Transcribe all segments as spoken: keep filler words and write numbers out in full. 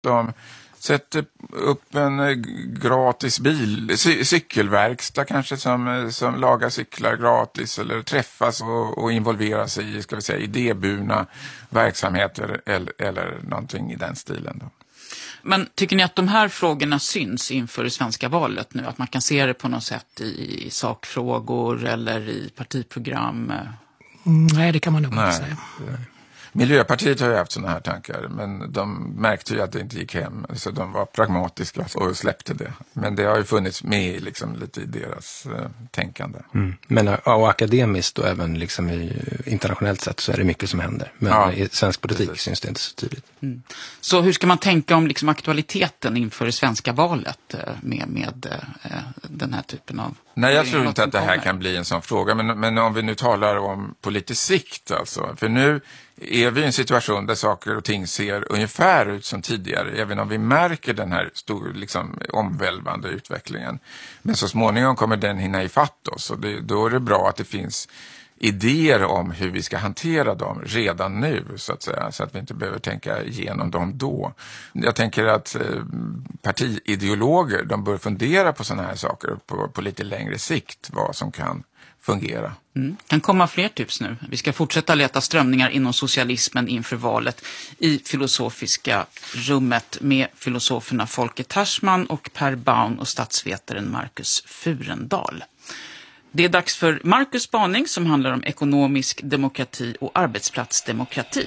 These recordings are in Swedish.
De sätter upp en gratis bil, cykelverkstad kanske som, som lagar cyklar gratis, eller träffas och, och involverar sig i, ska vi säga, idéburna verksamheter eller, eller någonting i den stilen då. Men tycker ni att de här frågorna syns inför det svenska valet nu? Att man kan se det på något sätt i sakfrågor eller i partiprogram? Mm, nej, det kan man nog inte säga. Miljöpartiet har ju haft sådana här tankar, men de märkte ju att det inte gick hem, så de var pragmatiska och släppte det. Men det har ju funnits med liksom lite i deras eh, tänkande. Mm. Men och akademiskt och även liksom i, internationellt sett så är det mycket som händer. Men ja, i svensk politik precis. Syns det inte så tydligt. Mm. Så hur ska man tänka om liksom aktualiteten inför det svenska valet med, med eh, den här typen av... Nej, jag tror inte att det här kan bli en sån fråga, men, men om vi nu talar om på lite sikt alltså, för nu är vi i en situation där saker och ting ser ungefär ut som tidigare, även om vi märker den här stor, liksom, omvälvande utvecklingen. Men så småningom kommer den hinna ifatt oss, och det, då är det bra att det finns idéer om hur vi ska hantera dem redan nu, så att säga, så att vi inte behöver tänka igenom dem då. Jag tänker att eh, partiideologer, de bör fundera på sådana här saker på, på lite längre sikt, vad som kan fungera. Mm. Kan komma fler tips nu. Vi ska fortsätta leta strömningar inom socialismen inför valet i filosofiska rummet med filosoferna Folke Taschman och Per Baun och statsvetaren Marcus Furendal. Det är dags för Marcus spaning som handlar om ekonomisk demokrati och arbetsplatsdemokrati.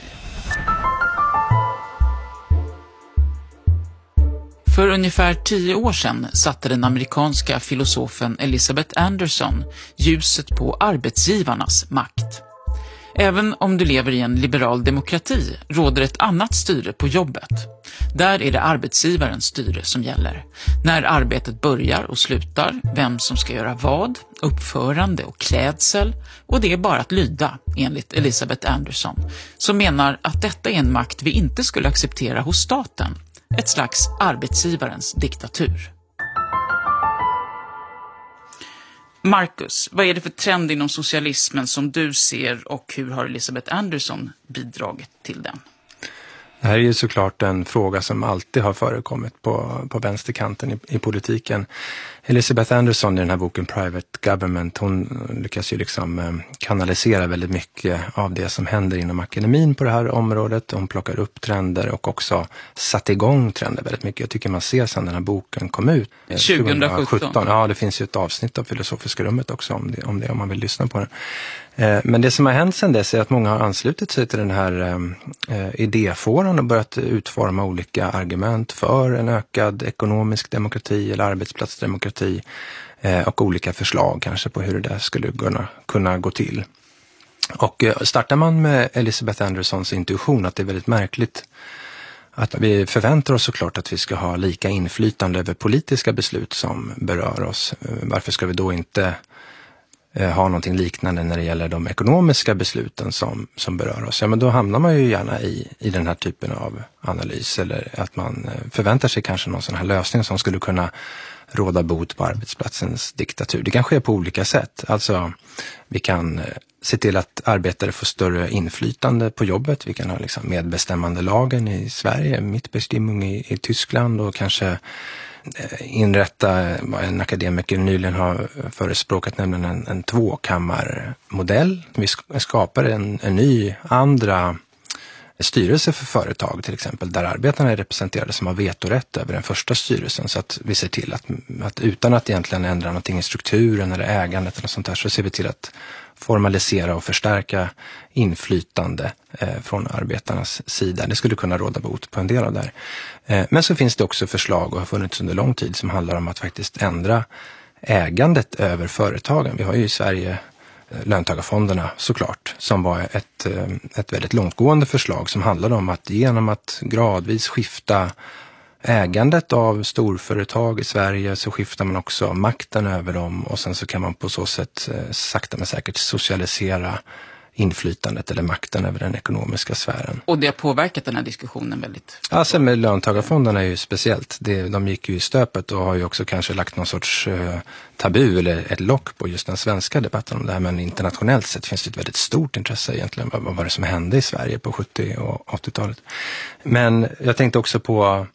För ungefär tio år sedan satte den amerikanska filosofen Elizabeth Anderson ljuset på arbetsgivarnas makt. Även om du lever i en liberal demokrati råder ett annat styre på jobbet. Där är det arbetsgivarens styre som gäller. När arbetet börjar och slutar, vem som ska göra vad, uppförande och klädsel, och det är bara att lyda, enligt Elizabeth Anderson, som menar att detta är en makt vi inte skulle acceptera hos staten. Ett slags arbetsgivarens diktatur. Marcus, vad är det för trend inom socialismen som du ser, och hur har Elizabeth Anderson bidragit till den? Det här är ju såklart en fråga som alltid har förekommit på, på vänsterkanten i, i politiken. Elizabeth Anderson i den här boken Private Government, hon lyckas ju liksom kanalisera väldigt mycket av det som händer inom akademin på det här området. Hon plockar upp trender och också satt igång trender väldigt mycket. Jag tycker man ser sedan den här boken kom ut. tjugohundrasjutton. Ja, det finns ju ett avsnitt av Filosofiska rummet också om det, om det om man vill lyssna på den. Men det som har hänt sedan dess är att många har anslutit sig till den här eh, idéfåran och börjat utforma olika argument för en ökad ekonomisk demokrati eller arbetsplatsdemokrati eh, och olika förslag kanske på hur det där skulle kunna, kunna gå till. Och eh, startar man med Elizabeth Andersons intuition att det är väldigt märkligt att vi förväntar oss såklart att vi ska ha lika inflytande över politiska beslut som berör oss. Varför ska vi då inte ha någonting liknande när det gäller de ekonomiska besluten som, som berör oss? Ja, men då hamnar man ju gärna i, i den här typen av analys, eller att man förväntar sig kanske någon sån här lösning som skulle kunna råda bot på arbetsplatsens diktatur. Det kan ske på olika sätt. Alltså, vi kan se till att arbetare får större inflytande på jobbet. Vi kan ha liksom medbestämmande lagen i Sverige, Mitbestimmung i, i Tyskland, och kanske inrätta vad en akademiker nyligen har förespråkat, nämligen en, en tvåkammarmodell. Vi skapar en, en ny andra styrelse för företag till exempel, där arbetarna är representerade som har vetorätt över den första styrelsen, så att vi ser till att, att utan att egentligen ändra någonting i strukturen eller ägandet eller sånt där, så ser vi till att formalisera och förstärka inflytande eh, från arbetarnas sida. Det skulle kunna råda bot på en del av det här. Eh, men så finns det också förslag, och har funnits under lång tid, som handlar om att faktiskt ändra ägandet över företagen. Vi har ju i Sverige löntagarfonderna såklart, som var ett, ett väldigt långtgående förslag som handlade om att genom att gradvis skifta ägandet av storföretag i Sverige så skiftar man också makten över dem, och sen så kan man på så sätt sakta men säkert socialisera inflytandet eller makten över den ekonomiska sfären. Och det har påverkat den här diskussionen väldigt? Alltså med löntagarfonderna är ju speciellt. Det, de gick ju i stöpet och har ju också kanske lagt någon sorts eh, tabu eller ett lock på just den svenska debatten om det här. Men internationellt sett finns det ett väldigt stort intresse egentligen. Vad, vad var det som hände i Sverige på sjuttio- och åttiotalet? Men jag tänkte också på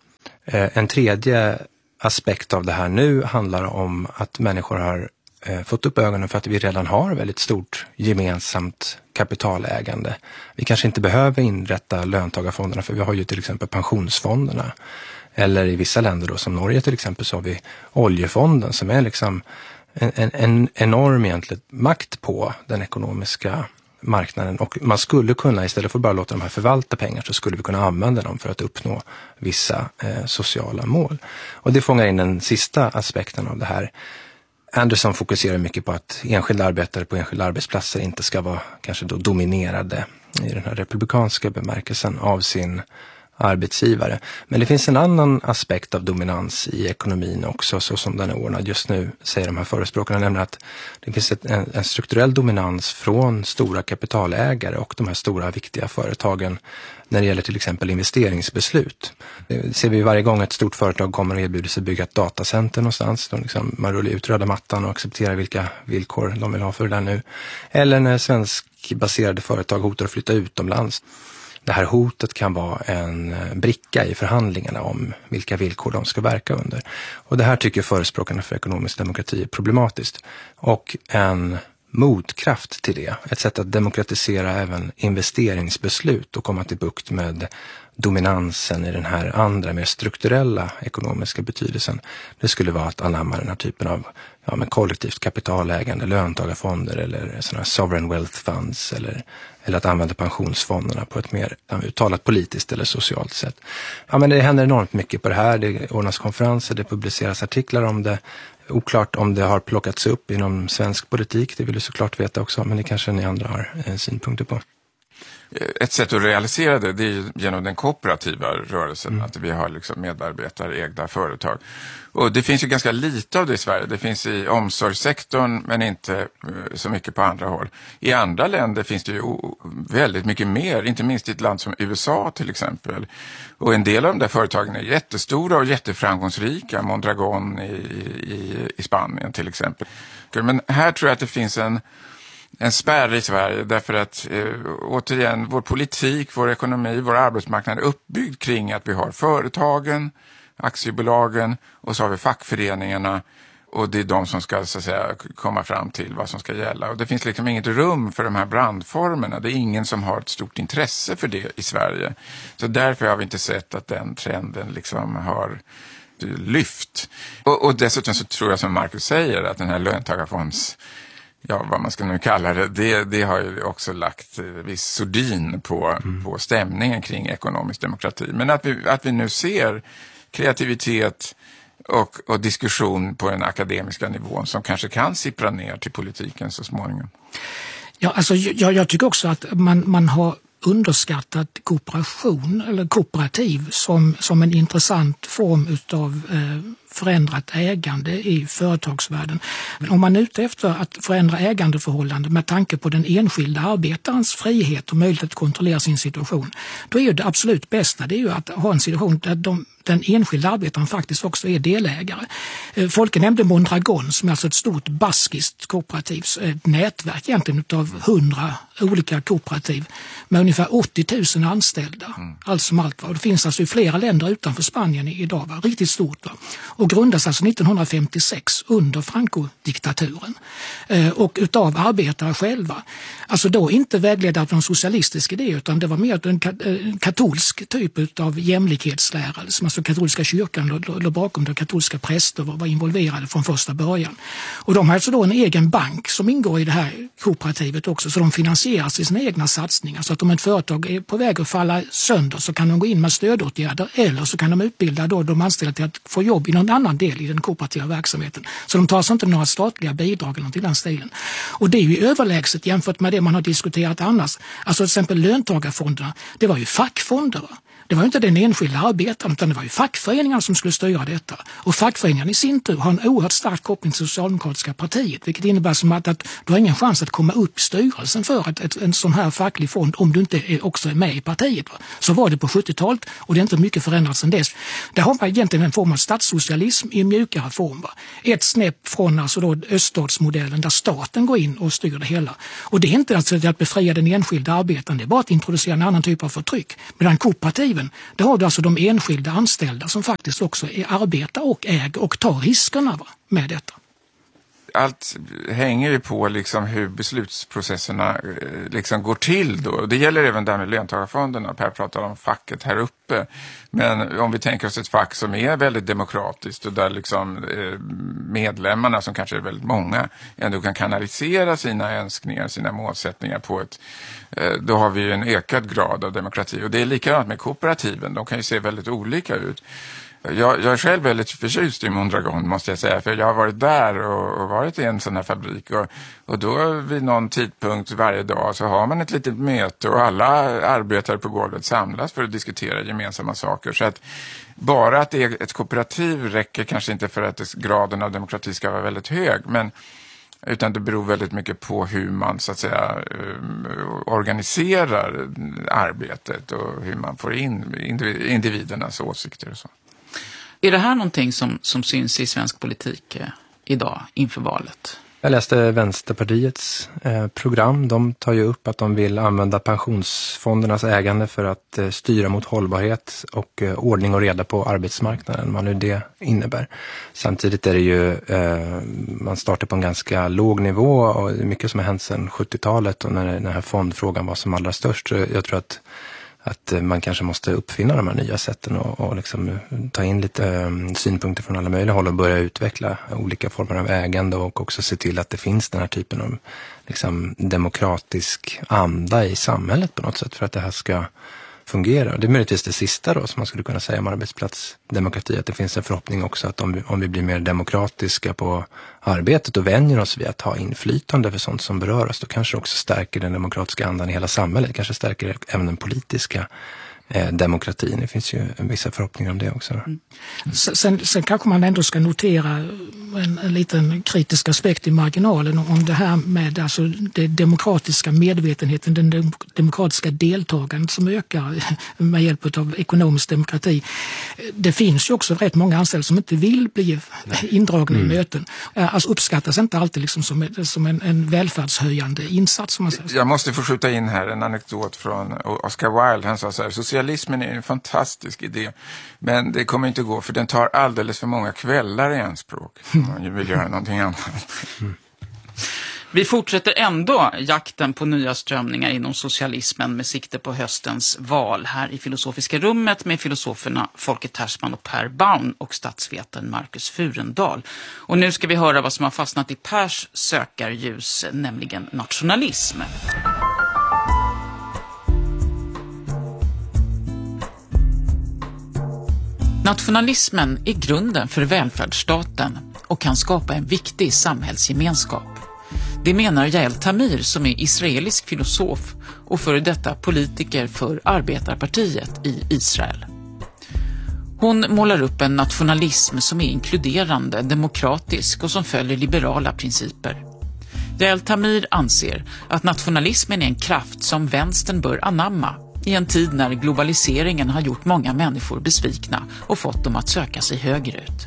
En tredje aspekt av det här nu handlar om att människor har fått upp ögonen för att vi redan har väldigt stort gemensamt kapitalägande. Vi kanske inte behöver inrätta löntagarfonderna, för vi har ju till exempel pensionsfonderna. Eller i vissa länder då, som Norge till exempel, så har vi oljefonden som är liksom en, en, en enorm egentligen makt på den ekonomiska marknaden. Och man skulle kunna, istället för att bara låta de här förvalta pengar, så skulle vi kunna använda dem för att uppnå vissa eh, sociala mål. Och det fångar in den sista aspekten av det här. Anderson fokuserar mycket på att enskilda arbetare på enskilda arbetsplatser inte ska vara kanske då dominerade i den här republikanska bemärkelsen av sin arbetsgivare. Men det finns en annan aspekt av dominans i ekonomin också, så som den är ordnad just nu, säger de här förespråkarna, nämligen att det finns ett, en, en strukturell dominans från stora kapitalägare och de här stora viktiga företagen när det gäller till exempel investeringsbeslut. Det ser vi varje gång ett stort företag kommer och erbjuder sig bygga ett datacenter någonstans. De liksom, man rullar ut röda mattan och accepterar vilka villkor de vill ha för det där nu. Eller när svenskbaserade företag hotar att flytta utomlands. Det här hotet kan vara en bricka i förhandlingarna om vilka villkor de ska verka under. Och det här tycker förespråkarna för ekonomisk demokrati är problematiskt. Och en motkraft till det, ett sätt att demokratisera även investeringsbeslut och komma till bukt med dominansen i den här andra, mer strukturella ekonomiska betydelsen, det skulle vara att anamma den här typen av ja, med kollektivt kapitalägande, löntagarfonder eller sådana sovereign wealth funds, eller, eller att använda pensionsfonderna på ett mer uttalat politiskt eller socialt sätt. Ja, men det händer enormt mycket på det här. Det ordnas konferenser, det publiceras artiklar om det. Oklart om det har plockats upp inom svensk politik, det vill du såklart veta också, men det kanske ni andra har eh, synpunkter på. Ett sätt att realisera det, det är genom den kooperativa rörelsen, mm. att vi har liksom medarbetarägda företag. Och det finns ju ganska lite av det i Sverige. Det finns i omsorgssektorn men inte så mycket på andra håll. I andra länder finns det ju väldigt mycket mer, inte minst i ett land som U S A till exempel. Och en del av de där företagen är jättestora och jätteframgångsrika, Mondragon i, i, i Spanien till exempel. Men här tror jag att det finns en En spärr i Sverige därför att eh, återigen vår politik, vår ekonomi, vår arbetsmarknad är uppbyggd kring att vi har företagen, aktiebolagen och så har vi fackföreningarna, och det är de som ska så att säga komma fram till vad som ska gälla. Och det finns liksom inget rum för de här brandformerna. Det är ingen som har ett stort intresse för det i Sverige. Så därför har vi inte sett att den trenden liksom har lyft. Och, och dessutom så tror jag som Marcus säger att den här löntagarfonds ja, vad man ska nu kalla det, det, det har ju också lagt viss sordin på, mm. på stämningen kring ekonomisk demokrati. Men att vi, att vi nu ser kreativitet och, och diskussion på den akademiska nivån som kanske kan sippra ner till politiken så småningom. Ja, alltså jag, jag tycker också att man, man har underskattat kooperation eller kooperativ som, som en intressant form utav eh, förändrat ägande i företagsvärlden. Men om man är ute efter att förändra ägandeförhållanden med tanke på den enskilda arbetarens frihet och möjlighet att kontrollera sin situation, då är ju det absolut bästa det är ju att ha en situation där de, den enskilda arbetaren faktiskt också är delägare. Folke nämnde Mondragon som är alltså ett stort baskiskt kooperativs ett nätverk egentligen av hundra olika kooperativ med ungefär åttio tusen anställda. Mm. Allt som allt. Va? Det finns alltså i flera länder utanför Spanien idag. Va? Riktigt stort. Va? Och grundas alltså nittonhundrafemtiosex under Franco-diktaturen. Eh, och utav arbetare själva. Alltså då inte vägledda av någon socialistisk idé utan det var mer en, ka- en katolsk typ av jämlikhetslära. Som alltså katolska kyrkan låg bakom det, katolska präster var, var involverade från första början. Och de har alltså då en egen bank som ingår i det här kooperativet också, så de finansieras i sina egna satsningar. Så att om ett företag är på väg att falla sönder så kan de gå in med stödåtgärder eller så kan de utbilda då de anställda till att få jobb i någon annan del i den kooperativa verksamheten. Så de tar alltså inte några statliga bidrag eller något i den stilen. Och det är ju överlägset jämfört med det man har diskuterat annars. Alltså till exempel löntagarfonderna, det var ju fackfonder, va? Det var ju inte den enskilda arbetaren utan det var ju fackföreningarna som skulle styra detta. Och fackföreningarna i sin tur har en oerhört stark koppling till Socialdemokratiska partiet, vilket innebär som att, att du har ingen chans att komma upp i styrelsen för ett, ett, en sån här facklig fond om du inte är, också är med i partiet. Va? Så var det på sjuttiotalet och det är inte mycket förändrat sedan dess. Det har man egentligen en form av statssocialism i en mjukare form. Va? Ett snäpp från alltså då öststatsmodellen där staten går in och styr det hela. Och det är inte alltså att befria den enskilda arbetaren, det är bara att introducera en annan typ av förtryck. Medan kooperativet kooperativen, det har du alltså de enskilda anställda som faktiskt också är arbetar och äger och tar riskerna va, med detta. Allt hänger ju på liksom hur beslutsprocesserna liksom går till då. Det gäller även där med löntagarfonderna. Per pratar om facket här uppe. Men om vi tänker oss ett fack som är väldigt demokratiskt och där liksom medlemmarna, som kanske är väldigt många, ändå kan kanalisera sina önskningar, sina målsättningar på ett, då har vi ju en ökad grad av demokrati. Och det är likadant med kooperativen. De kan ju se väldigt olika ut. Jag, jag är själv väldigt förtjust i Mondragon, måste jag säga, för jag har varit där och, och varit i en sån här fabrik och, och då vid någon tidpunkt varje dag så har man ett litet möte och alla arbetare på golvet samlas för att diskutera gemensamma saker. Så att bara att det är ett kooperativ räcker kanske inte för att det, graden av demokrati ska vara väldigt hög, men utan det beror väldigt mycket på hur man så att säga organiserar arbetet och hur man får in individernas åsikter och så. Är det här någonting som, som syns i svensk politik eh, idag inför valet? Jag läste Vänsterpartiets eh, program. De tar ju upp att de vill använda pensionsfondernas ägande för att eh, styra mot hållbarhet och eh, ordning och reda på arbetsmarknaden, vad nu det innebär. Samtidigt är det ju, eh, man startar på en ganska låg nivå och det är mycket som har hänt sedan sjuttiotalet och när den här fondfrågan var som allra störst. Så jag tror att att man kanske måste uppfinna de här nya sätten och, och liksom ta in lite um, synpunkter från alla möjliga håll och börja utveckla olika former av ägande och också se till att det finns den här typen av liksom, demokratisk anda i samhället på något sätt för att det här ska fungera. Det är möjligtvis det sista då som man skulle kunna säga om arbetsplatsdemokrati, att det finns en förhoppning också att om vi, om vi blir mer demokratiska på arbetet och vänjer oss vid att ha inflytande för sånt som berör oss, då kanske också stärker den demokratiska andan i hela samhället, kanske stärker även den politiska eh, demokratin. Det finns ju en vissa förhoppningar om det också. Mm. Sen, sen kanske man ändå ska notera en, en liten kritisk aspekt i marginalen om det här med alltså det demokratiska medvetenheten, den demokratiska deltagandet som ökar med hjälp av ekonomisk demokrati. Det finns ju också rätt många anställda som inte vill bli indragna i mm. möten. Alltså uppskattas inte alltid liksom som, som en, en välfärdshöjande insats. Som man säger. Jag måste få skjuta in här en anekdot från Oscar Wilde. Han sa så här: socialismen är en fantastisk idé, men det kommer inte gå för den tar alldeles för många kvällar i anspråk. Man vill göra någonting annat. Mm. Vi fortsätter ändå jakten på nya strömningar inom socialismen med sikte på höstens val här i Filosofiska rummet med filosoferna Folke Tersman och Per Baun och statsvetaren Marcus Furendal. Och nu ska vi höra vad som har fastnat i Pers sökarljus, nämligen nationalism. Nationalismen är grunden för välfärdsstaten och kan skapa en viktig samhällsgemenskap. Det menar Yael Tamir som är israelisk filosof och före detta politiker för arbetarpartiet i Israel. Hon målar upp en nationalism som är inkluderande, demokratisk och som följer liberala principer. Yael Tamir anser att nationalismen är en kraft som vänstern bör anamma i en tid när globaliseringen har gjort många människor besvikna och fått dem att söka sig högerut.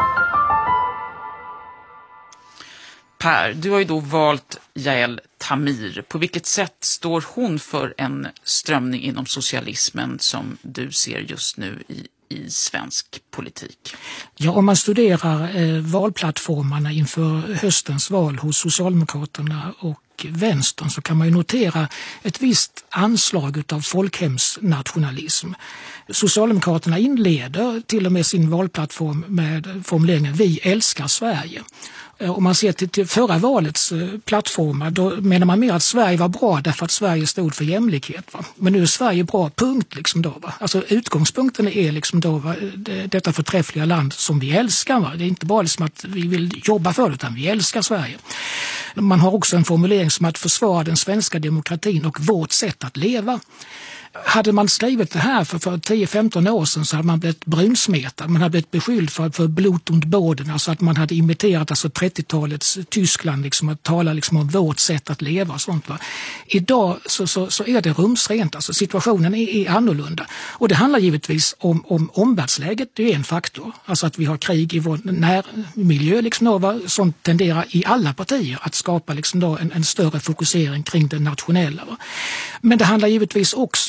Per, du har ju då valt Yael Tamir. På vilket sätt står hon för en strömning inom socialismen som du ser just nu i, i svensk politik? Ja, om man studerar eh, valplattformarna inför höstens val hos Socialdemokraterna och vänstern så kan man ju notera ett visst anslag av folkhemsnationalism. Socialdemokraterna inleder till och med sin valplattform med formuleringen "Vi älskar Sverige". Om man ser till, till förra valets plattformar, då menar man mer att Sverige var bra därför att Sverige stod för jämlikhet. Va? Men nu är Sverige bra, punkt. Liksom då, va? Alltså utgångspunkten är liksom då, va? Detta förträffliga land som vi älskar. Va? Det är inte bara liksom att vi vill jobba för det, utan vi älskar Sverige. Man har också en formulering som att försvara den svenska demokratin och vårt sätt att leva. Hade man skrivit det här för, för tio femton år sedan så hade man blivit brunsmetad. Man hade blivit beskylld för, för Blut und Boden, alltså att man hade imiterat alltså trettiotalets Tyskland, liksom, att tala liksom om vårt sätt att leva och sånt. Va? Idag så, så, så är det rumsrent, alltså situationen är, är annorlunda. Och det handlar givetvis om, om omvärldsläget, det är en faktor. Alltså att vi har krig i vår närmiljö liksom då, va? Som tenderar i alla partier att skapa liksom då en, en större fokusering kring det nationella. Va? Men det handlar givetvis också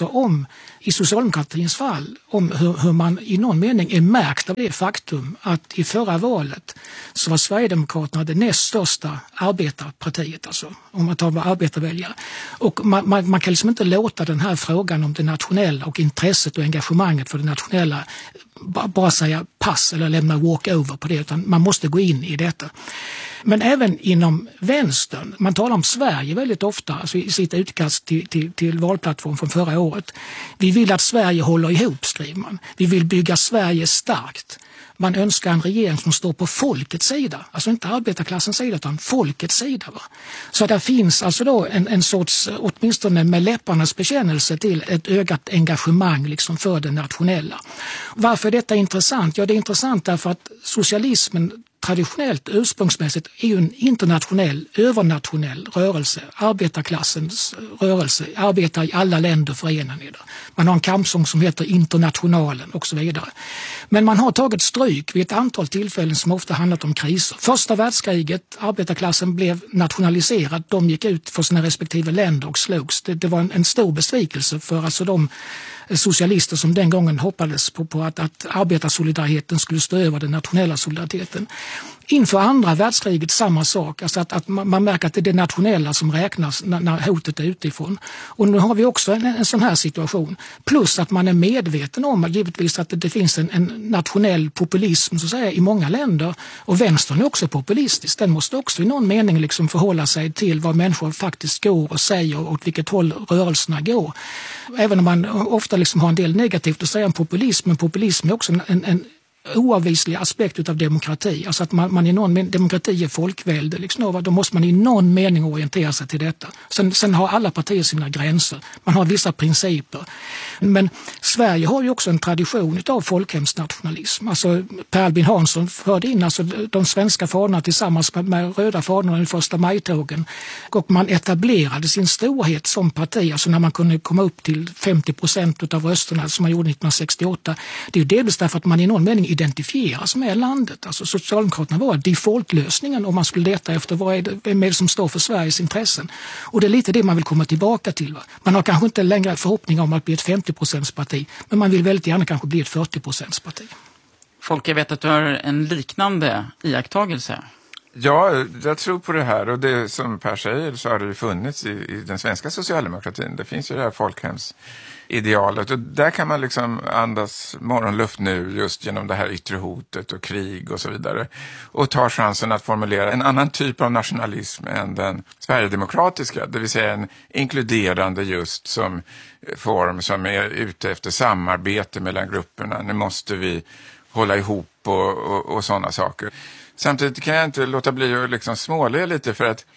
handlar om, i socialdemokratins fall, om hur, hur man i någon mening är märkt av det faktum att i förra valet så var Sverigedemokraterna det näst största arbetarpartiet, alltså om man tar arbetarväljare. Och man, man, man kan liksom inte låta den här frågan om det nationella och intresset och engagemanget för det nationella bara säga pass eller lämna walkover på det, utan man måste gå in i detta. Men även inom vänstern, man talar om Sverige väldigt ofta, alltså i sitt utkast till, till, till valplattform från förra året. Vi vill att Sverige håller ihop, skriver man. Vi vill bygga Sverige starkt. Man önskar en regering som står på folkets sida, alltså inte arbetarklassens sida utan folkets sida. Va? Så där finns alltså då en, en sorts, åtminstone med läpparnas bekännelse till ett ökat engagemang liksom för det nationella. Varför är detta intressant? Ja, det är intressant därför att socialismen traditionellt, ursprungsmässigt, är ju en internationell, övernationell rörelse. Arbetarklassens rörelse. Arbetar i alla länder förenar ni där. Man har en kampsång som heter Internationalen och så vidare. Men man har tagit stryk vid ett antal tillfällen som ofta handlat om kriser. Första världskriget, arbetarklassen blev nationaliserad. De gick ut för sina respektive länder och slogs. Det, det var en, en stor besvikelse för alltså de socialister som den gången hoppades på, på att, att arbetarsolidariteten skulle stå över den nationella solidariteten. Inför andra världskriget samma sak, alltså att, att man, man märker att det är det nationella som räknas när, när hotet är utifrån. Och nu har vi också en, en sån här situation. Plus att man är medveten om givetvis att det, det finns en, en nationell populism så att säga, i många länder. Och vänstern är också populistisk. Den måste också i någon mening liksom förhålla sig till vad människor faktiskt går och säger och åt vilket håll rörelserna går. Även om man ofta liksom har en del negativt att säga om populism, men populism är också en, en, en oavvislig aspekt av demokrati. Alltså att man, man i någon mening, demokrati är folkvälde, liksom, då måste man i någon mening orientera sig till detta. Sen, sen har alla partier sina gränser. Man har vissa principer. Men Sverige har ju också en tradition av folkhemsnationalism. Alltså Per Albin Hansson förde in alltså, de svenska fanorna tillsammans med, med röda fanorna i första majtågen. Och man etablerade sin storhet som parti, alltså när man kunde komma upp till femtio procent av rösterna som man gjorde nittonhundrasextioåtta. Det är ju delvis därför att man i någon mening identifieras med landet. Alltså Socialdemokraterna var defaultlösningen om man skulle leta efter vad är det, vem är det som står för Sveriges intressen. Och det är lite det man vill komma tillbaka till. Va? Man har kanske inte längre förhoppning om att bli ett femtio procents parti, men man vill väldigt gärna kanske bli ett fyrtio procents parti. Folk, jag vet att du har en liknande iakttagelse. Ja, jag tror på det här, och det som Per säger så har det ju funnits i, i den svenska socialdemokratin. Det finns ju det här folkhemsidealet, och där kan man liksom andas morgonluft nu just genom det här yttre hotet och krig och så vidare, och tar chansen att formulera en annan typ av nationalism än den sverigedemokratiska, det vill säga en inkluderande just som form som är ute efter samarbete mellan grupperna. Nu måste vi hålla ihop och, och, och sådana saker. Samtidigt kan jag inte låta bli att liksom småle lite, för att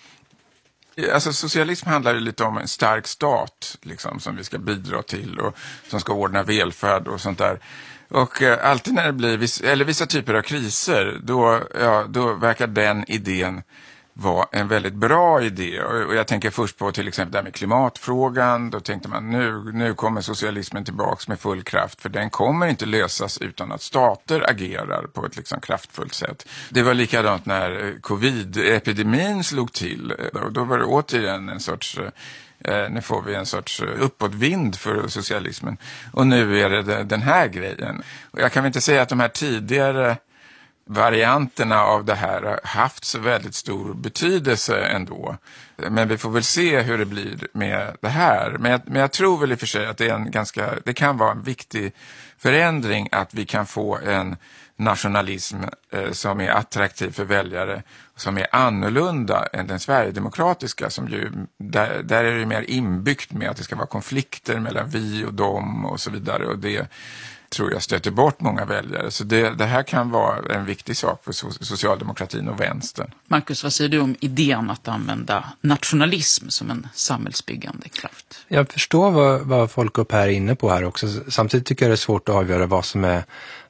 alltså, socialism handlar ju lite om en stark stat liksom, som vi ska bidra till och som ska ordna välfärd och sånt där. Och eh, alltid när det blir viss, eller vissa typer av kriser, då, ja, då verkar den idén var en väldigt bra idé. Och jag tänker först på till exempel det här med klimatfrågan. Då tänkte man nu, nu kommer socialismen tillbaks med full kraft, för den kommer inte lösas utan att stater agerar på ett liksom kraftfullt sätt. Det var likadant när covid-epidemin slog till. Och då var det återigen en sorts... Eh, nu får vi en sorts uppåtvind för socialismen. Och nu är det den här grejen. Och jag kan väl inte säga att de här tidigare varianterna av det här har haft så väldigt stor betydelse ändå. Men vi får väl se hur det blir med det här. Men jag, men jag tror väl i och för sig att det, är en ganska, det kan vara en viktig förändring att vi kan få en nationalism eh, som är attraktiv för väljare, som är annorlunda än den sverigedemokratiska, som ju, där, där är det mer inbyggt med att det ska vara konflikter mellan vi och dem och så vidare, och det tror jag stöter bort många väljare. Så det, det här kan vara en viktig sak för socialdemokratin och vänstern. Marcus, vad säger du om idén att använda nationalism som en samhällsbyggande kraft? Jag förstår vad, vad folk upp här är inne på här också. Samtidigt tycker jag det är svårt att avgöra vad som är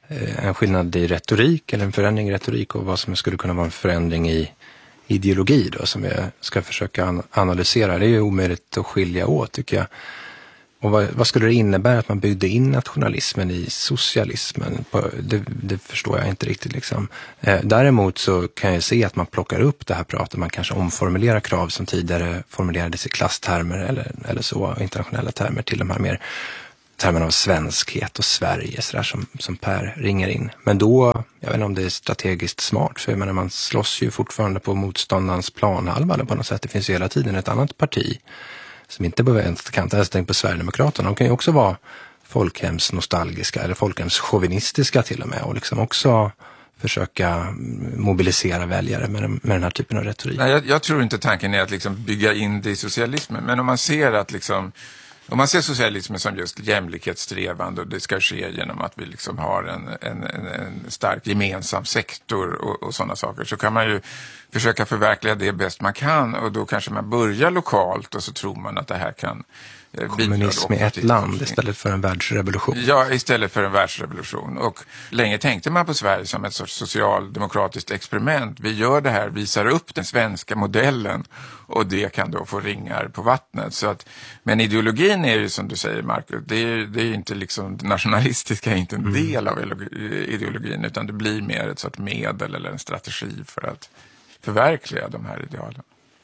en skillnad i retorik eller en förändring i retorik och vad som skulle kunna vara en förändring i ideologi då, som jag ska försöka analysera. Det är ju omöjligt att skilja åt, tycker jag. Och vad, vad skulle det innebära att man byggde in nationalismen i socialismen? Det, det förstår jag inte riktigt. Liksom. Eh, däremot så kan jag se att man plockar upp det här pratet. Man kanske omformulerar krav som tidigare formulerades i klasstermer eller, eller så, internationella termer till de här mer termerna av svenskhet och Sverige så där, som, som Per ringer in. Men då, jag vet inte om det är strategiskt smart, för jag menar, man slåss ju fortfarande på motståndarens planhalva på något sätt. Det finns ju hela tiden ett annat parti som inte behöver vänsterkanten. Jag tänker på Sverigedemokraterna. De kan ju också vara folkhemsnostalgiska eller folkhemschauvinistiska till och med och liksom också försöka mobilisera väljare med, med den här typen av retorik. Nej, jag, jag tror inte tanken är att liksom bygga in det i socialismen, men om man ser att liksom Om man ser socialismen som just jämlikhetssträvande och det ska ske genom att vi liksom har en, en, en, en stark gemensam sektor och, och sådana saker, så kan man ju försöka förverkliga det bäst man kan, och då kanske man börjar lokalt och så tror man att det här kan eh, kommunism i ett land istället för en världsrevolution. Ja, istället för en världsrevolution. Och länge tänkte man på Sverige som ett sorts socialdemokratiskt experiment. Vi gör det här, visar upp den svenska modellen, och det kan då få ringar på vattnet. Så att, men ideologin är ju som du säger, Marcus, det är, det är inte liksom, det nationalistiska är inte en mm. del av ideologin, utan det blir mer ett sorts medel eller en strategi för att förverkliga de här idealen.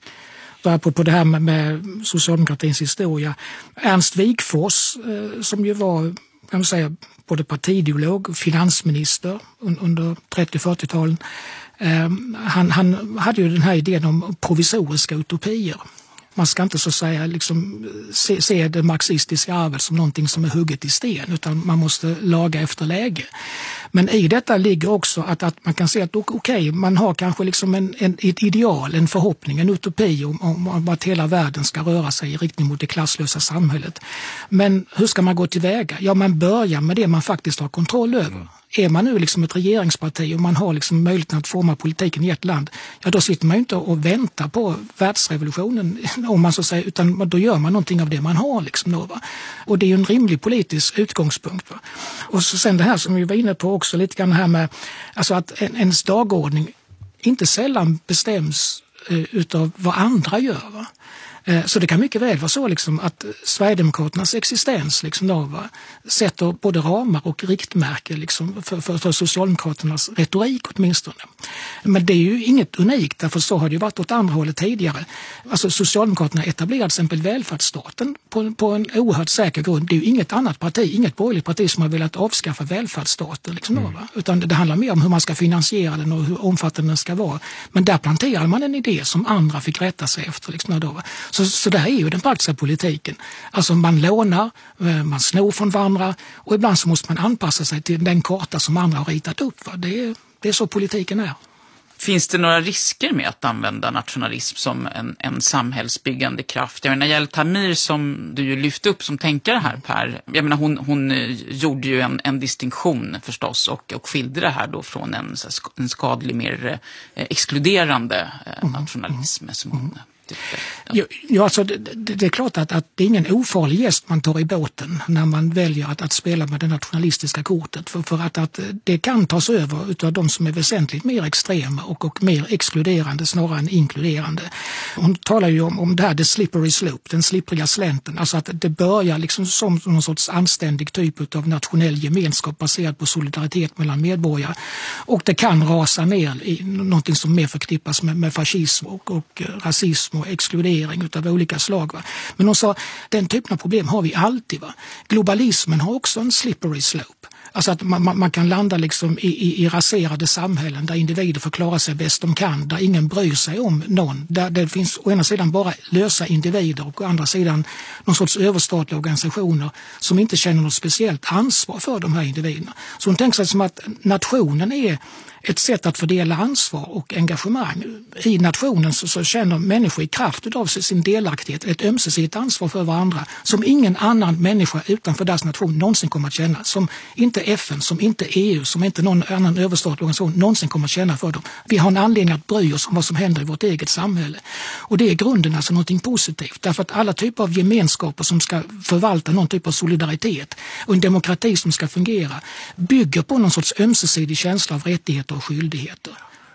På, på det här med, med socialdemokratins historia. Ernst Wigforss, eh, som ju var, kan man säga, både partiideolog och finansminister un, under trettio-fyrtio-talen, eh, han, han hade ju den här idén om provisoriska utopier. Man ska inte så att säga liksom se, se det marxistiska arvet som någonting som är hugget i sten, utan man måste laga efter läge. Men i detta ligger också att, att man kan se att okej, okay, man har kanske liksom en, en, ett ideal, en förhoppning, en utopi om, om att hela världen ska röra sig i riktning mot det klasslösa samhället. Men hur ska man gå tillväga? Ja, man börjar med det man faktiskt har kontroll över. Mm. Är man nu liksom ett regeringsparti och man har liksom möjligheten att forma politiken i ett land, ja då sitter man ju inte och väntar på världsrevolutionen, om man så säger, utan då gör man någonting av det man har liksom då, va? Och det är ju en rimlig politisk utgångspunkt, va? Och så sen det här som vi var inne på också lite grann här med, alltså att en, ens dagordning inte sällan bestäms eh, utav vad andra gör, va? Så det kan mycket väl vara så liksom att Sverigedemokraternas existens liksom då, va, sätter både ramar och riktmärke liksom för, för, för Socialdemokraternas retorik åtminstone. Men det är ju inget unikt, därför så har det ju varit åt andra hållet tidigare. Alltså Socialdemokraterna etablerade till exempel välfärdsstaten på, på en oerhört säker grund. Det är ju inget annat parti, inget borgerligt parti som har velat avskaffa välfärdsstaten liksom då, va? Utan det handlar mer om hur man ska finansiera den och hur omfattande den ska vara. Men där planterade man en idé som andra fick rätta sig efter liksom då, va? Så, så det här är ju den praktiska politiken. Alltså man lånar, man snor från varandra och ibland så måste man anpassa sig till den karta som andra har ritat upp. Va? Det är, det är så politiken är. Finns det några risker med att använda nationalism som en, en samhällsbyggande kraft? Jag menar, Yael Tamir som du ju lyfte upp som tänkare här, Per. Jag menar, hon, hon gjorde ju en, en distinktion förstås och, och skilde det här då från en, en skadlig, mer eh, exkluderande eh, nationalism mm. som hon... Mm. Ja, ja alltså det, det, det är klart att, att det är ingen ofarlig gäst man tar i båten när man väljer att, att spela med det nationalistiska kortet. För, för att, att det kan tas över utav de som är väsentligt mer extrema och, och mer exkluderande snarare än inkluderande. Hon talar ju om, om det här, the slippery slope, den slippriga slänten. Alltså att det börjar liksom som någon sorts anständig typ av nationell gemenskap baserad på solidaritet mellan medborgare. Och det kan rasa ner i någonting som mer förknippas med, med fascism och, och rasism och exkludering utav olika slag. Va? Men hon sa, den typen av problem har vi alltid. Va? Globalismen har också en slippery slope. Alltså att man, man kan landa liksom i, i, i raserade samhällen där individer får klara sig bäst de kan, där ingen bryr sig om någon. Där det finns å ena sidan bara lösa individer och å andra sidan någon sorts överstatliga organisationer som inte känner något speciellt ansvar för de här individerna. Så hon tänker sig som att nationen är ett sätt att fördela ansvar och engagemang. I nationen så, så känner människor i kraft av sin delaktighet ett ömsesidigt ansvar för varandra som ingen annan människa utanför deras nation någonsin kommer att känna. Som inte F N, som inte E U, som inte någon annan överstatlig organisation någonsin kommer att känna för dem. Vi har en anledning att bry oss om vad som händer i vårt eget samhälle. Och det är grunden alltså någonting positivt. Därför att alla typer av gemenskaper som ska förvalta någon typ av solidaritet och en demokrati som ska fungera bygger på någon sorts ömsesidig känsla av rättigheter och skyldigheter.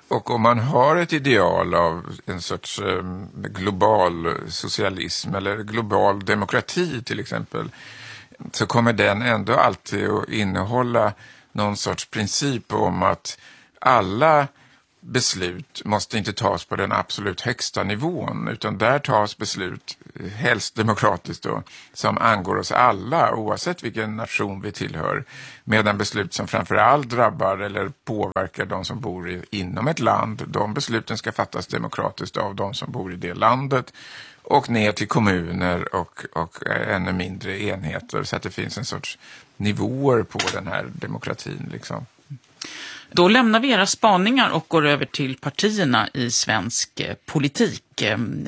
Och om man har ett ideal av en sorts eh, global socialism eller global demokrati till exempel, så kommer den ändå alltid att innehålla någon sorts princip om att alla beslut måste inte tas på den absolut högsta nivån, utan där tas beslut, helst demokratiskt då, som angår oss alla oavsett vilken nation vi tillhör, medan beslut som framförallt drabbar eller påverkar de som bor i, inom ett land, de besluten ska fattas demokratiskt av de som bor i det landet och ner till kommuner och, och ännu mindre enheter, så att det finns en sorts nivåer på den här demokratin liksom. Då lämnar vi era spaningar och går över till partierna i svensk politik.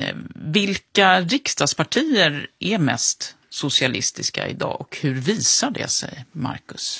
Vilka riksdagspartier är mest socialistiska idag och hur visar det sig, Marcus?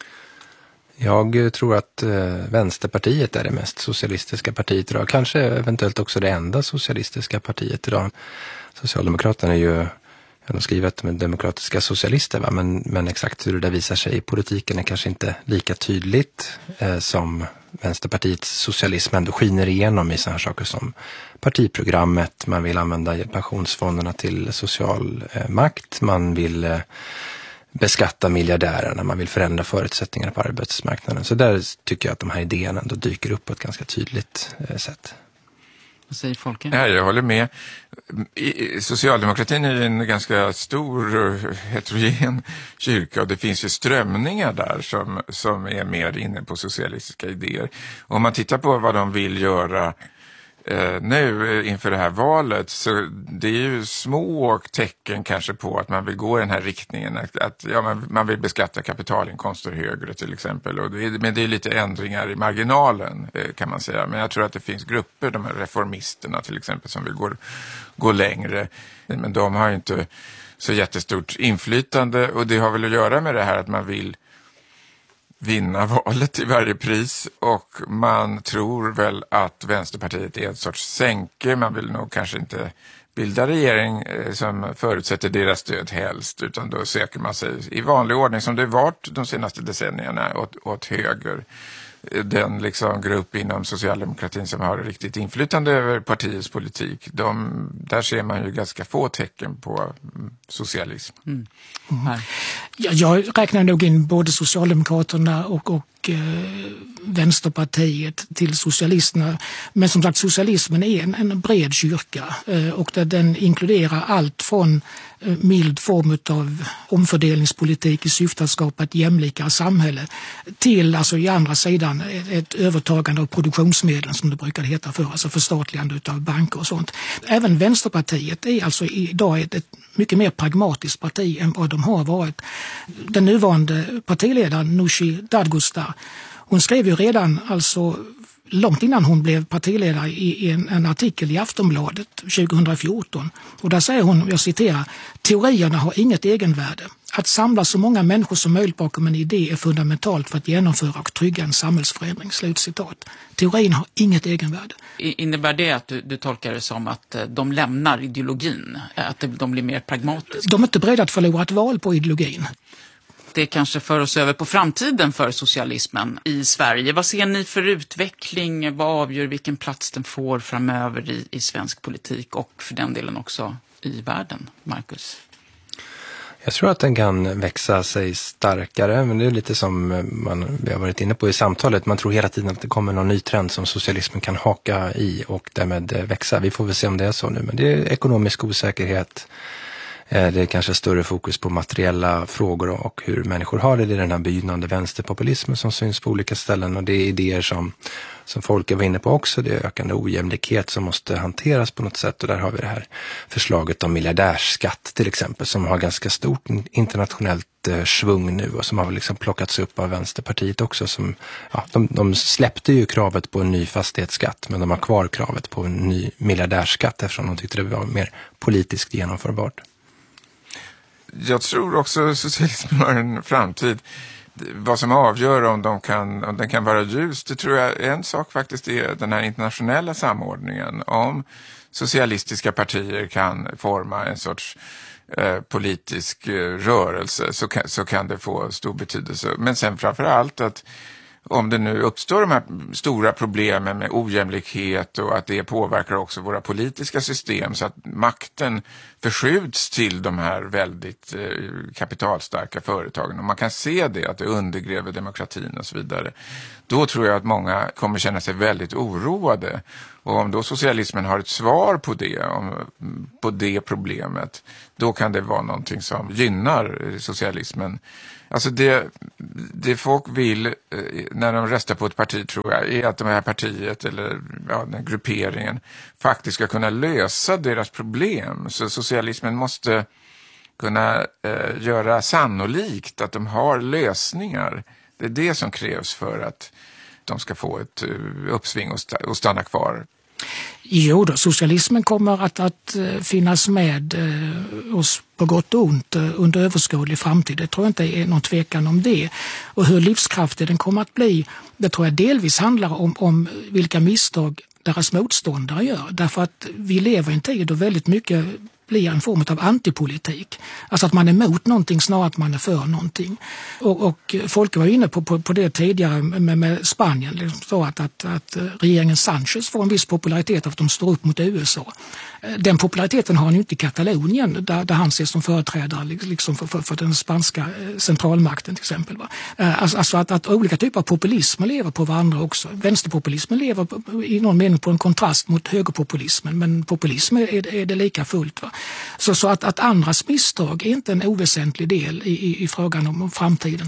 Jag tror att eh, Vänsterpartiet är det mest socialistiska partiet idag. Kanske eventuellt också det enda socialistiska partiet idag. Socialdemokraterna är ju, jag har skrivit med demokratiska socialister, va? Men, men exakt hur det visar sig i politiken är kanske inte lika tydligt eh, som Vänsterpartiets socialism ändå skiner igenom i sådana saker som partiprogrammet. Man vill använda pensionsfonderna till social eh, makt. Man vill eh, beskatta miljardärerna. Man vill förändra förutsättningarna på arbetsmarknaden. Så där tycker jag att de här idéerna ändå dyker upp på ett ganska tydligt eh, sätt. Vad säger folket? Ja, jag håller med. I, socialdemokratin är en ganska stor heterogen kyrka och det finns ju strömningar där som, som är mer inne på socialistiska idéer. Om man tittar på vad de vill göra eh, nu inför det här valet, så det är ju små tecken kanske på att man vill gå i den här riktningen. Att, att ja, man, man vill beskatta kapitalinkomster högre till exempel. Och det är, men det är lite ändringar i marginalen eh, kan man säga. Men jag tror att det finns grupper, de här reformisterna till exempel, som vill gå, gå längre. Men de har ju inte så jättestort inflytande och det har väl att göra med det här att man vill vinna valet till varje pris, och man tror väl att Vänsterpartiet är ett sorts sänke. Man vill nog kanske inte bilda regering eh, som förutsätter deras stöd helst, utan då söker man sig i vanlig ordning som det varit de senaste decennierna åt, åt höger. Den liksom grupp inom socialdemokratin som har riktigt inflytande över partiets politik, de, där ser man ju ganska få tecken på socialism. Mm. Mm. Ja, jag räknar nog in både Socialdemokraterna och, och eh, Vänsterpartiet till socialisterna. Men som sagt, socialismen är en, en bred kyrka eh, och där den inkluderar allt från eh, mild form av omfördelningspolitik i syfte att skapa ett jämlikare samhälle till, alltså i andra sidan, ett, ett övertagande av produktionsmedlen som det brukar heta för, alltså förstatligande av banker och sånt. Även Vänsterpartiet är alltså idag ett, ett mycket mer pragmatiskt parti än vad de har varit. Den nuvarande partiledaren Nooshi Dadgostar, hon skrev ju redan alltså långt innan hon blev partiledare i en, en artikel i Aftonbladet tjugohundrafjorton. Och där säger hon, jag citerar, teorierna har inget egenvärde. Att samla så många människor som möjligt bakom en idé är fundamentalt för att genomföra och trygga en samhällsförändring. Slutcitat. Teorin har inget egenvärde. Innebär det att du, du tolkar det som att de lämnar ideologin? Att de blir mer pragmatiska? De är inte beredda att förlora ett val på ideologin. Det kanske för oss över på framtiden för socialismen i Sverige. Vad ser ni för utveckling? Vad avgör vilken plats den får framöver i, i svensk politik och för den delen också i världen, Marcus? Jag tror att den kan växa sig starkare, men det är lite som man, vi har varit inne på i samtalet. Man tror hela tiden att det kommer någon ny trend som socialismen kan haka i och därmed växa. Vi får väl se om det är så nu, men det är ekonomisk osäkerhet. Det är kanske större fokus på materiella frågor och hur människor har det. Det är den här begynnande vänsterpopulismen som syns på olika ställen, och det är idéer som, som folk var inne på också. Det är ökande ojämlikhet som måste hanteras på något sätt, och där har vi det här förslaget om miljardärskatt till exempel som har ganska stort internationellt svung nu och som har liksom plockats upp av Vänsterpartiet också. Som, ja, de, de släppte ju kravet på en ny fastighetsskatt, men de har kvar kravet på en ny miljardärskatt eftersom de tyckte det var mer politiskt genomförbart. Jag tror också att socialismen har en framtid. Vad som avgör om, de kan, om den kan vara ljus, det tror jag en sak faktiskt är den här internationella samordningen. Om socialistiska partier kan forma en sorts eh, politisk eh, rörelse så kan, så kan det få stor betydelse. Men sen framför allt att om det nu uppstår de här stora problemen med ojämlikhet och att det påverkar också våra politiska system så att makten förskjuts till de här väldigt eh, kapitalstarka företagen och man kan se det, att det undergräver demokratin och så vidare. Då tror jag att många kommer känna sig väldigt oroade. Och om då socialismen har ett svar på det, om, på det problemet, då kan det vara någonting som gynnar socialismen. Alltså det, det folk vill när de röstar på ett parti, tror jag, är att det här partiet eller ja, den grupperingen faktiskt ska kunna lösa deras problem. Så socialismen måste kunna eh, göra sannolikt att de har lösningar. Det är det som krävs för att de ska få ett uh, uppsving och, st- och stanna kvar. Jo då, socialismen kommer att, att finnas med eh, oss på gott och ont eh, under överskådlig framtid. Det tror jag inte är någon tvekan om det. Och hur livskraftig den kommer att bli, det tror jag delvis handlar om, om vilka misstag deras motståndare gör. Därför att vi lever i en tid då väldigt mycket blir en form av antipolitik. Alltså att man är emot någonting snarare att man är för någonting. Och, och folk var inne på, på, på det tidigare med, med Spanien. Liksom så att, att, att regeringen Sanchez får en viss popularitet för att de står upp mot U S A. Den populariteten har han ju inte i Katalonien där, där han ses som företrädare liksom för, för, för den spanska centralmakten till exempel. Va? Alltså, alltså att, att olika typer av populism lever på varandra också. Vänsterpopulismen lever i någon mening på en kontrast mot högerpopulismen, men populism är, är det lika fullt. Va? Så, så att, att andras misstag är inte en oväsentlig del i, i, i frågan om framtiden.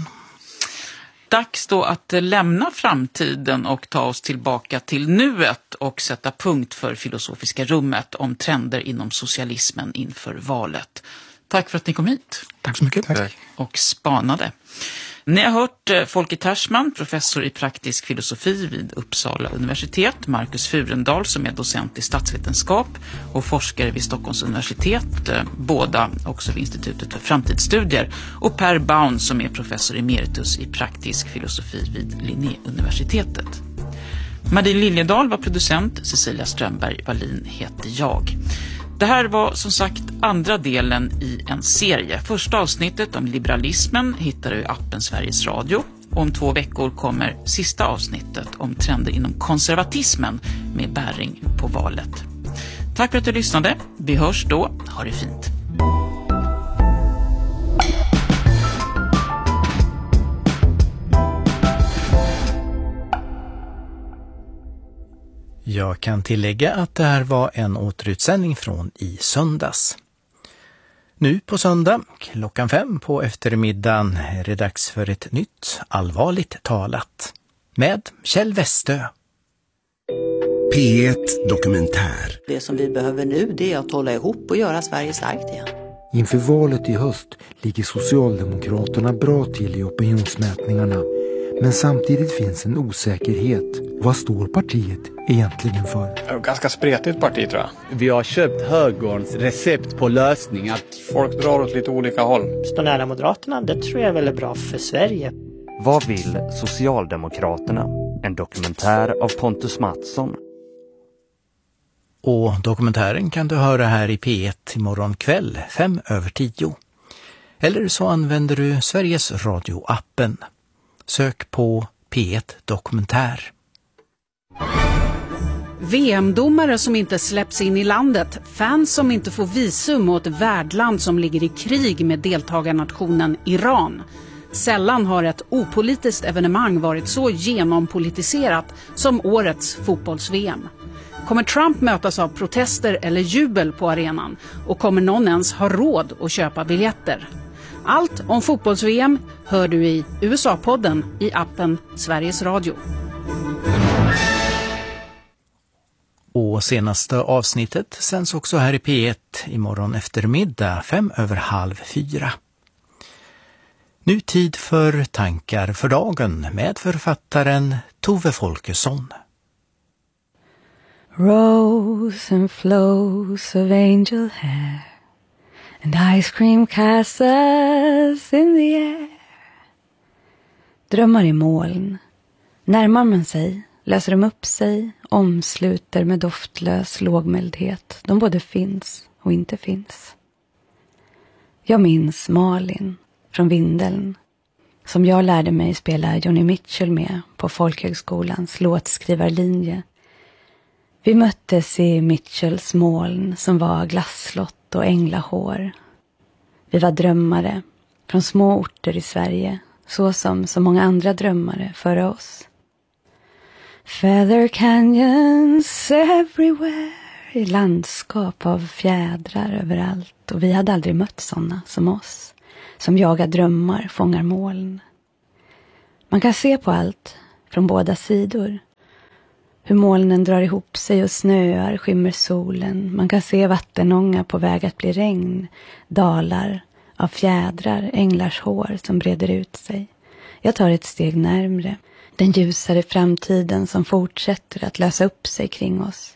Dags då att lämna framtiden och ta oss tillbaka till nuet och sätta punkt för Filosofiska rummet om trender inom socialismen inför valet. Tack för att ni kom hit. Tack så mycket. Tack. Och spanade. Ni har hört Folke Tersman, professor i praktisk filosofi vid Uppsala universitet, Marcus Furendal som är docent i statsvetenskap och forskare vid Stockholms universitet, båda också vid Institutet för framtidsstudier, och Per Baun som är professor emeritus i praktisk filosofi vid Linnéuniversitetet. Marie Liljedahl var producent, Cecilia Strömberg-Wallin heter jag. Det här var som sagt andra delen i en serie. Första avsnittet om liberalismen hittar du i appen Sveriges Radio. Om två veckor kommer sista avsnittet om trender inom konservatismen med bäring på valet. Tack för att du lyssnade. Vi hörs då. Ha det fint. Jag kan tillägga att det här var en återutsändning från i söndags. Nu på söndag, klockan fem på eftermiddagen, är det dags för ett nytt Allvarligt talat med Kjell Westö. P ett Dokumentär. Det som vi behöver nu, det är att hålla ihop och göra Sverige starkt igen. Inför valet i höst ligger Socialdemokraterna bra till i opinionsmätningarna. Men samtidigt finns en osäkerhet. Vad står partiet egentligen för? Ganska spretigt parti, tror jag. Vi har köpt högerns recept på lösningar. Folk drar åt lite olika håll. Stå nära Moderaterna, det tror jag väl är bra för Sverige. Vad vill Socialdemokraterna? En dokumentär av Pontus Mattsson. Och dokumentären kan du höra här i P ett imorgon kväll, fem över tio. Eller så använder du Sveriges Radio-appen. Sök på P ett Dokumentär. V M-domare som inte släpps in i landet, fans som inte får visum åt ett värdland som ligger i krig med deltagarnationen Iran. Sällan har ett opolitiskt evenemang varit så genompolitiserat som årets fotbolls-V M. Kommer Trump mötas av protester eller jubel på arenan? Och kommer någon ens ha råd att köpa biljetter? Allt om fotbolls-V M hör du i U S A-podden i appen Sveriges Radio. Och senaste avsnittet sänds också här i P ett imorgon eftermiddag fem över halv fyra. Nu tid för tankar för dagen med författaren Tove Folkesson. Rows and flows of angel hair and ice cream castles in the air. Drömmar i moln. Närmar man sig, löser de upp sig, omsluter med doftlös lågmäldhet. De både finns och inte finns. Jag minns Malin från Vindeln. som jag lärde mig spela Joni Mitchell med på Folkhögskolans låtskrivarlinje. Vi möttes i Mitchells moln som var glasslott och änglahår. Vi var drömmare från små orter i Sverige, så som så många andra drömmare före oss. Feather canyons everywhere, i landskap av fjädrar överallt, och vi hade aldrig mött sådana som oss, som jagar drömmar, fångar moln. Man kan se på allt från båda sidor. Hur molnen drar ihop sig och snöar, skymmer solen. Man kan se vattenånga på väg att bli regn, dalar av fjädrar, änglars hår som breder ut sig. Jag tar ett steg närmre, den ljusare framtiden som fortsätter att lösa upp sig kring oss.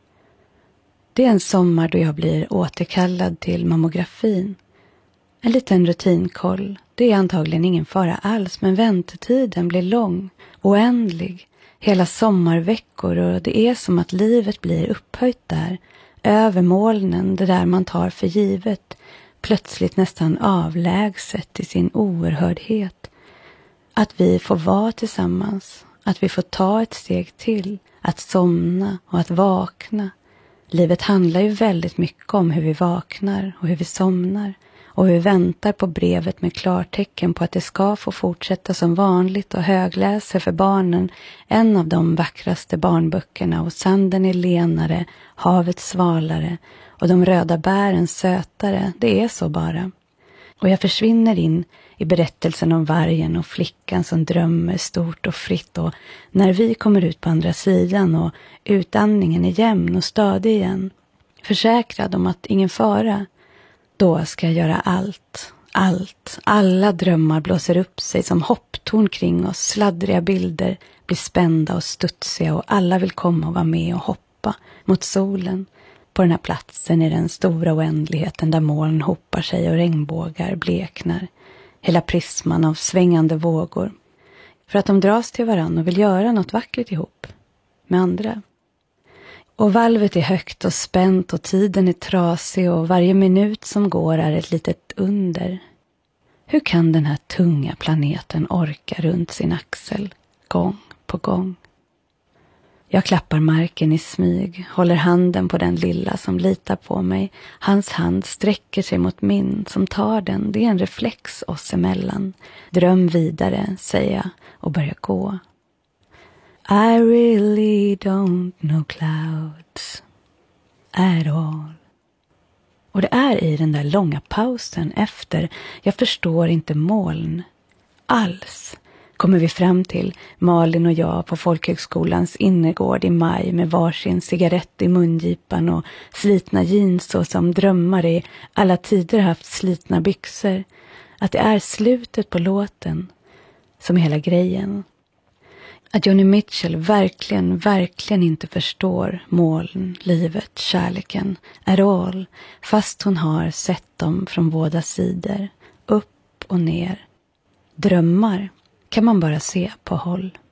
Det är en sommar då jag blir återkallad till mammografin. En liten rutinkoll. Det är antagligen ingen fara alls, men väntetiden blir lång, oändlig. Hela sommarveckor, och det är som att livet blir upphöjt där. Över molnen, det där man tar för givet. Plötsligt nästan avlägset i sin oerhördhet. Att vi får vara tillsammans. Att vi får ta ett steg till. Att somna och att vakna. Livet handlar ju väldigt mycket om hur vi vaknar och hur vi somnar. Och hur vi väntar på brevet med klartecken på att det ska få fortsätta som vanligt och högläser för barnen en av de vackraste barnböckerna, och sanden är lenare, havet svalare och de röda bären sötare. Det är så bara. Och jag försvinner in i berättelsen om vargen och flickan som drömmer stort och fritt, och när vi kommer ut på andra sidan och utandningen är jämn och stadig igen, försäkrad om att ingen fara, då ska jag göra allt, allt. Alla drömmar blåser upp sig som hopptorn kring oss. Sladdriga bilder blir spända och studsiga, och alla vill komma och vara med och hoppa mot solen. På den här platsen i den stora oändligheten där moln hoppar sig och regnbågar bleknar. Hela prisman av svängande vågor. För att de dras till varann och vill göra något vackert ihop med andra. Och valvet är högt och spänt och tiden är trasig, och varje minut som går är ett litet under. Hur kan den här tunga planeten orka runt sin axel, gång på gång? Jag klappar marken i smyg, håller handen på den lilla som litar på mig. Hans hand sträcker sig mot min som tar den, det är en reflex oss emellan. Dröm vidare, säger jag och börjar gå. I really don't know clouds at all. Och det är i den där långa pausen efter jag förstår inte moln alls, kommer vi fram till, Malin och jag på Folkhögskolans innergård i maj med varsin cigarett i mungipan och slitna jeans, så som drömmar i alla tider haft slitna byxor. Att det är slutet på låten som hela grejen. Att Joni Mitchell verkligen, verkligen inte förstår moln, livet, kärleken, är all, fast hon har sett dem från båda sidor, upp och ner. Drömmar kan man bara se på håll.